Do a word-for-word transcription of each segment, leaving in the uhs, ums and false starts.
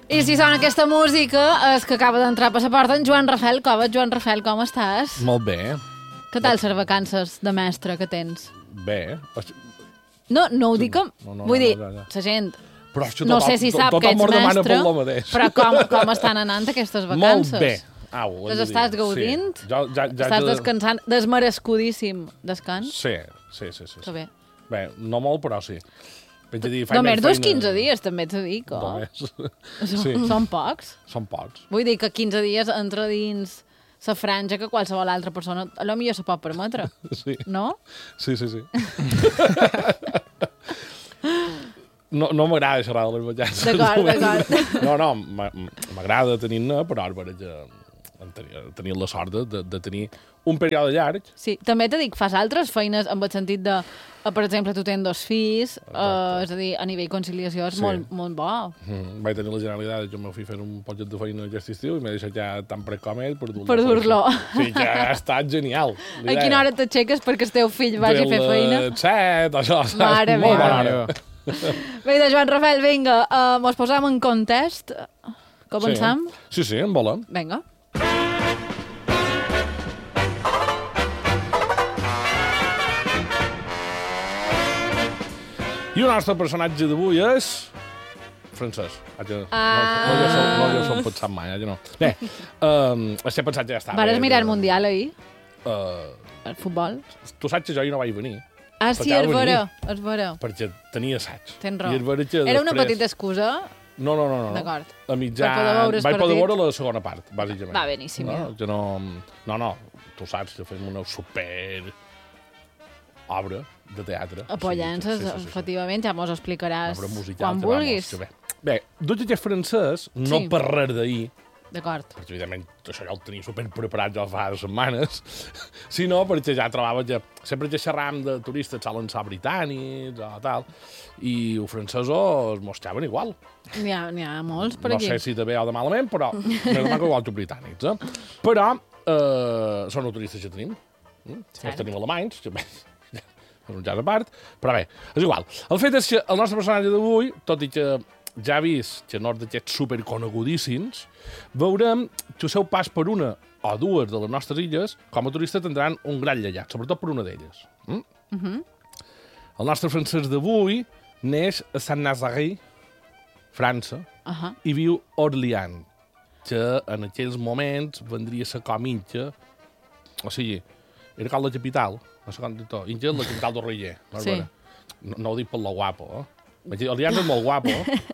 I si sona aquesta música és que acaba d'entrar per la porta en Joan Rafael Coves. Joan Rafael, com estàs? Molt bé. Què tal les vacances de mestre que tens? Bé. No, no ho dic com... No, no, Vull no, dir, no, no. la gent... Però és que no tothom, sé si sap tothom que ets mos demana mestre, per lo mateix. però com, com estan anant aquestes vacances? Molt bé. Au, Les estàs gaudint? Sí. Jo, ja, ja, Estàs ja... descansant, desmerescudíssim descans? Sí, sí, sí. sí, sí. Que bé. Bé, no molt, però sí. Dir, Només dos quinze dies, també t'ho dic, oh? Només. Són, Sí. són pocs. Són pocs. Vull dir que quinze dies entra dins la franja que qualsevol altra persona a lo millor se pot permetre. Sí. No? Sí, sí, sí. No, no m'agrada xerrar de les vacances. D'acord, d'acord. No, no, m'a- m'agrada tenir-ne, però ara ja tenir, tenir la sort de, de tenir un període llarg. Sí, també t'he dit, fas altres feines en el sentit de, eh, per exemple, tu tens dos fills, eh, és a dir, a nivell conciliació és Sí. molt, molt bo. Mm, vaig tenir la generalitat que el meu fill fer un poquet de feina aquest estiu i m'he deixat ja tan prec com ell per dur-lo. Per dur-lo. Sí, que ha estat genial. A quina hora t'aixeques perquè el teu fill vagi a fer feina? Set, això, saps? Mare Molt meva. bona hora. Bé, de Joan Rafael, vinga, uh, mos posam en contest. Començam? Sí, sí, sí, en volem. Vinga. I el nostre personatge d'avui és... francès. Haig de... Ah. No, no, jo som, no, jo som pensat mai, haig de no. Bé, um, estic pensat ja està. Vares bé, mirar el ja. Mundial ahir, Uh, el futbol. tu saps que jo hi no vaig venir, Ah, sí, Perquè ha és de venir. vera, és vera. perquè tenia assaig. Tens raó. I és veritat que Era una després- petita excusa. No, no, no. no. D'acord. A mitjà... Per poder veure els vaig poder partits. veure la segona part, bàsicament. Va, beníssim, No, ja. jo no... No, no, tu saps que fem una super obra de teatre. Apollences, Sí, sí, sí, sí. efectivament, ja mos explicaràs Obra musical. quan que, vamos, vulguis. que bé. Bé, tot aquest francès, no Sí. per res d'ahir, D'acord. perquè evidentment això ja ho tenia super preparat ja fa dues setmanes, sinó perquè ja trobava que sempre que xerram de turistes solen ser britànics o tal, i els francesos mostraven igual. N'hi ha, n'hi ha molts per no aquí. sé si de bé o de malament, però més o menys igual que els britànics. Eh? Però eh, són els turistes que tenim. Mm? Cert. Els tenim alemanys, que bé, és un cas a part, però bé, és igual. El fet és que el nostre personatge d'avui, tot i que ja ha vist que no és d'aquests superconegudíssims, veurem que el seu pas per una o dues de les nostres illes, com a turista, tindran un gran llegat, sobretot per una d'elles. Mm? Uh -huh. El nostre francès d'avui neix a Saint-Nazaire, França, Uh -huh. i viu a Orléans, que en aquells moments vendria a ser com Inca, o sigui, era com la capital, no sé com dir tot, Inca és la capital del Roger, no, Sí. no, no ho dic per lo guapo, eh? Orléans és molt guapo,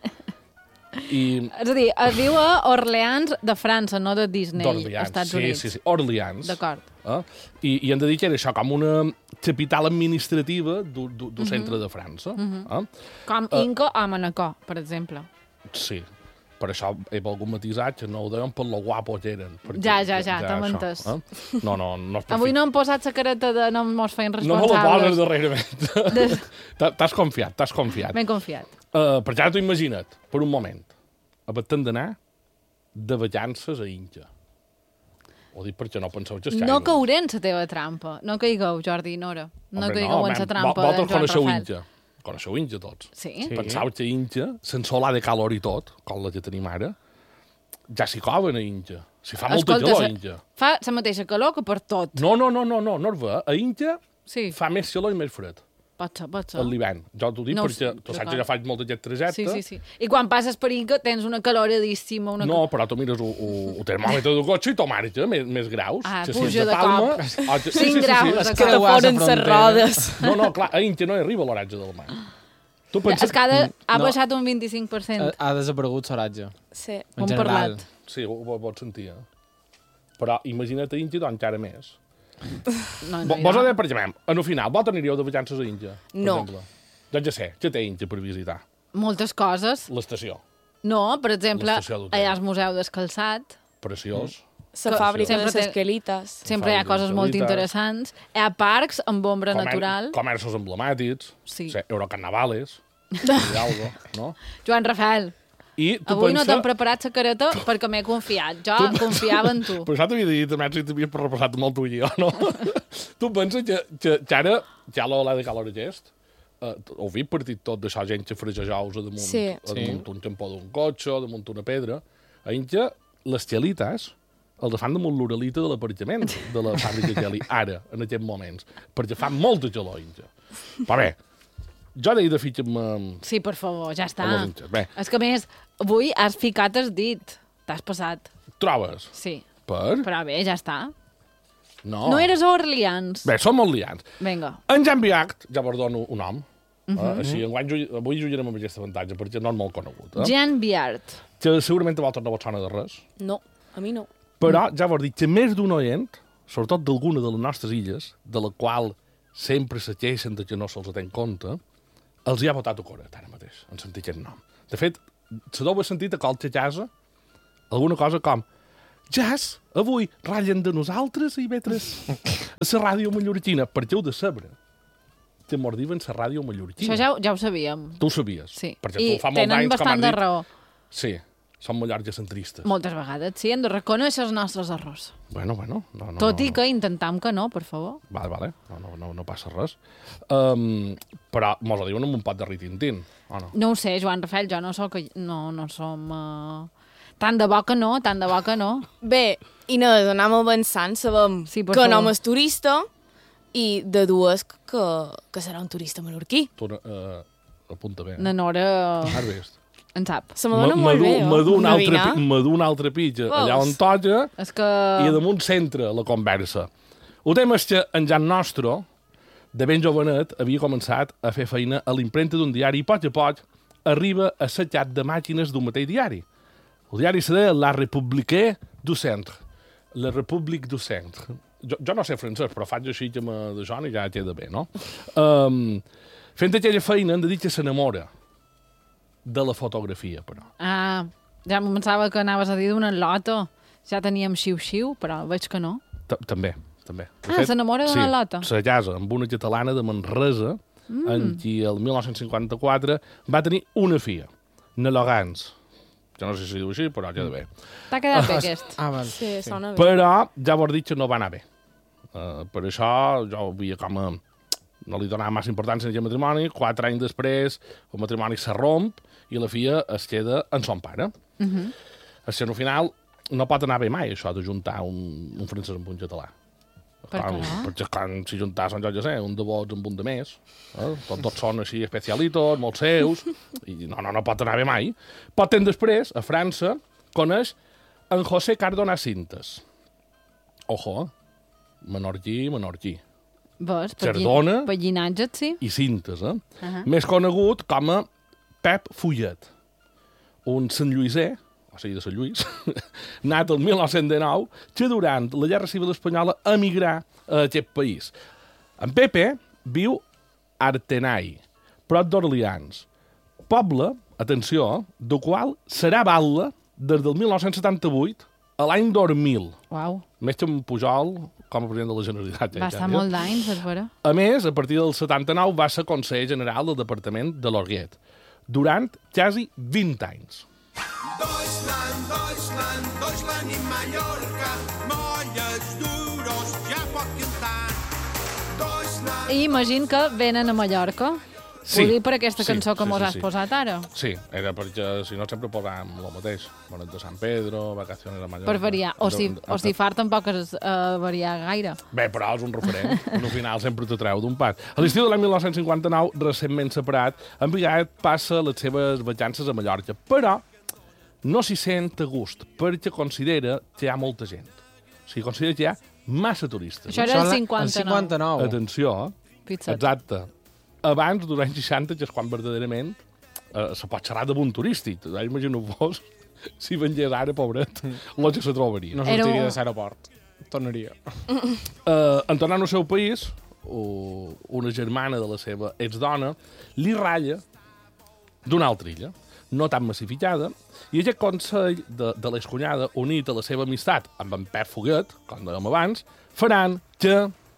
i És a dir, es viu a Orleans de França, no de Disney, d'Orléans, Estats sí, Units. sí, sí, Orléans. D'acord. Eh? I, I hem de dir que era això, com una capital administrativa d'un Mhm. uh -huh. centre de França. Uh -huh. eh? Com Uh, Inca o Manacor, per exemple. Sí, per això he volgut matisar que no ho deien per lo guapo que eren. perquè Ja, ja, ja, t'hem això, entès. Eh? No, no, no és per Avui fi- no hem posat la careta de no mos feien No me la poses responsables. darrerament. De... T'ha- T'has confiat, t'has confiat. Ben confiat. Uh, perquè ara t'ho imagina't, per un moment, a batent d'anar de vacances a Inca. Ho dic perquè no penseu que és No cauré en la teva trampa. No caigueu, Jordi i Nora. No caigueu en la trampa de Vosaltres Joan coneixeu Rafael. Inca. Coneixeu Inca tots. Sí? Sí. Pensau que Inca, sense olar de calor i tot, com la que tenim ara, ja s'hi coven a Inca. Si fa molta Escolta, calor a sa- Inca. Fa la mateixa calor que per tot. No, no, no, no, no, no es ve. A Inca Sí, fa més calor i més fred. pot ser, pot ser. A l'hivern. Jo t'ho dic No ho perquè sé, tu saps d'acord. que ja faig molt d'aquest trajecte. Sí, sí, sí. I quan passes per Inca tens una caloradíssima. Una... No, però tu mires el termòmetre del cotxe i t'ho marca més, més graus. Ah, que si puja ets de Palma, cop. o que- Cinc graus, Sí, de sí, cop. sí. Que te foren ses rodes. No, no, clar, a Inca no hi arriba l'oratge del mar. Tu penses... És que ha, de, ha No. baixat un vint-i-cinc per cent. Ha, ha desaparegut l'oratge. Sí. En Ho hem general. parlat. Sí, ho, ho pots sentir, eh? Però imagina't a Inca, doncs encara més. No, Vo- no, Vos no. de, per exemple, en el final, vos aniríeu de vacances a Inca? Per No. exemple? Doncs ja sé, què té Inca per visitar? Moltes coses. L'estació. No, per exemple, L'estació d'hotel. allà al Museu d'Escalçat Preciós. La Que fàbrica sempre de té- les quelites. sempre hi ha Fàbrica coses molt d'Escalitas. interessants. Hi ha parcs amb ombra Comer- natural. Comerços emblemàtics. Sí. sé, Eurocarnavales. Hidalgo, no? Joan Rafael, I tu avui no pensa... t'hem preparat la careta perquè m'he confiat. Jo confiava en tu. Per això t'havia dit també si t'havies repassat molt tu i jo, no? Tu penses que, que, que ara, ja l'ola de calor aquest, Uh, heu vist partit tot d'això, gent que fregeja ous a damunt, Sí. a damunt un tempó d'un cotxe, o damunt una pedra. A Inca, les xelites els fan damunt l'uralita de l'apartament de la fàbrica Geli, ara, en aquests moments, perquè fan molta gelor, Inca. Però bé, jo deia de fitxar-me... Sí, per favor, ja està. amb els Inques. Bé, És que, a més, avui has ficat el dit. T'has passat. trobes? Sí. Per? Però bé, ja està. No. No eres a Orleans. Bé, som molt liants. Vinga. En Jan Biacht, ja vos dono un nom, uh Mhm. -huh. eh? Així, enguany, ju- avui jugarem amb aquest avantatge, perquè no és molt conegut. Eh? Jean Biart. Que segurament a vosaltres no vos sona de res. No, a mi no. Però ja vos dic que més d'un oient, sobretot d'alguna de les nostres illes, de la qual sempre se queixen de que no se'ls ten compte, els hi ha votat a coret ara mateix, en sentir aquest nom. De fet, se deu haver sentit a qualque casa alguna cosa com Jas, avui ratllen de nosaltres i vetres a la ràdio mallorquina. Per què heu de saber que mos diuen la ràdio mallorquina? Això ja, ho- ja ho sabíem. Tu ho sabies? Sí. Perquè I tu fa molt tenen d'anys que bastant m'has de dit... raó. Sí, són mallorquicentristes. Moltes vegades, sí, hem de reconèixer els nostres errors. Bueno, bueno. No, no, Tot no, i no. que intentam que no, per favor. Vale, vale. No, no, no, no passa res. Um, però mos ho diuen amb un pot de ritintín, o no? No ho sé, Joan Rafael, jo no soc... No, no som... Uh... Tant de bo que no, tant de bo que no. Bé, i no, anem avançant, sabem Sí, per que un favor. home és turista i de dues que, que serà un turista menorquí. Tu, uh, apunta bé. Na Nora Has vist? en sap. Se m'adona molt M'adu- bé, oh? m'adu un altre, Endevinar. pi- m'adu un altre pitja Veus? allà on toca És que... i damunt centra la conversa. El tema és que en Jan Nostro, de ben jovenet, havia començat a fer feina a l'impremta d'un diari i, a poc a poc, arriba a assetjat de màquines d'un mateix diari. El diari se deia La République du Centre. La République du Centre. Jo, jo no sé francès, però faig així que me de Joan i ja queda bé, no? Um, fent aquella feina hem de dir que s'enamora de la fotografia, però. Ah, ja em pensava que anaves a dir d'una lota. Ja teníem xiu-xiu, però veig que no. Ta- També, també. De Ah, s'enamora d'una lota? Sí, se casa amb una catalana de Manresa, mm. en qui el mil nou-cents cinquanta-quatre va tenir una filla, na Logans. Jo no sé si diu així, però ja de bé. T'ha quedat bé aquest. Ah, val. Sí, sona bé. Però ja vos dic que no va anar bé. Uh, per això jo ho havia com a... No li donava massa importància a aquest matrimoni. Quatre anys després, el matrimoni se romp i la filla es queda en son pare. Uh -huh. Així, al final, no pot anar bé mai, això de juntar un, un francès amb un català. Per què Clar, no? Perquè quan s'hi juntassen, jo ja sé, un de vots amb un de més, eh? tots, tots són així especialitos, molt seus, i no, no, no pot anar bé mai. Pot temps després, a França, coneix en José Cardona Cintas. Ojo, menorquí, menorquí. Veus? Per Cardona. lli- Per llinatge, sí. I Cintas, eh? Uh Ahà. -huh. Més conegut com a Pep Fullet, un santlluïser, o sigui, de Sant Lluís, nat el mil nou-cents dinou, que durant la Guerra Civil Espanyola emigrà a aquest país. En Pepe viu a Artenay, prop d'Orleans, poble, atenció, del qual serà batlle des del mil nou-cents setanta-vuit a l'any dos mil. Uau, Més que en Pujol com a president de la Generalitat. va estar molt d'anys, és vera. A més, a partir del setanta-nou va ser conseller general del Departament de l'Orguet, durant quasi vint anys. Deutschland, Deutschland, Deutschland i Mallorca, molles duros, ja pot cantar. Deutschland... I imagino que venen a Mallorca. Sí, Vull dir per aquesta sí, cançó que sí, mos sí, has sí. posat ara. Sí, era perquè, si no, sempre posàvem el mateix. Bonet de Sant Pedro, vacaciones a Mallorca... Per variar. O si, o si far tampoc és uh, variar gaire. Bé, però és un referent. Al final sempre t'ho treu d'un pas. A l'estiu de l'any mil nou-cents cinquanta-nou, recentment separat, en Bigat passa les seves vacances a Mallorca, però no s'hi sent a gust, perquè considera que hi ha molta gent. O sigui, considera que hi ha massa turistes. Això era el cinquanta-nou. El cinquanta-nou. Atenció, Fixa't. exacte. Abans, dels anys seixanta, que és quan verdaderament eh, se pot xerrar de bon turístic. Ja imagino-vos si vengués ara, pobret, el que se trobaria. No Era sortiria un- de l'aeroport. Tornaria. Eh, en tornar al seu país, o- una germana de la seva exdona li ratlla d'una altra illa, no tan massificada, i aquest consell de, de l'excunyada, unit a la seva amistat amb en Pep Fuguet, com dèiem abans, faran que